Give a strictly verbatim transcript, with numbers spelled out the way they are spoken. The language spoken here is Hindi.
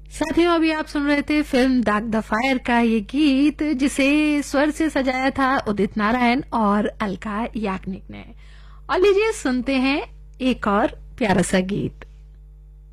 साथियों, अभी आप सुन रहे थे फिल्म दाग द फायर का ये गीत, जिसे स्वर से सजाया था उदित नारायण और अलका याग्निक ने। और लीजिए सुनते हैं एक और प्यारा सा गीत।